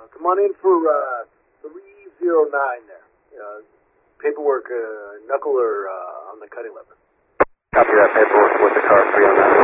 Come on in for 309 there. Paperwork, knuckle or on the cutting lever. Copy that paperwork with the car 309.